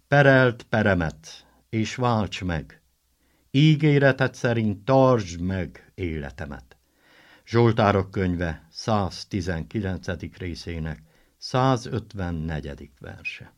Perelt peremet, és válts meg, ígéreted szerint tartsd meg életemet. Zsoltárok könyve 119. részének 154. verse.